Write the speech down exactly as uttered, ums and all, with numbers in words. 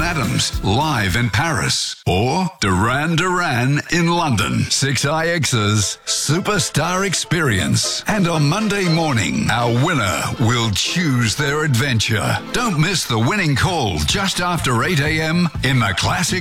Adams live in Paris or Duran Duran in London. six I X's Superstar Experience. And on Monday morning, our winner will choose their adventure. Don't miss the winning call just after eight a.m. in the Classic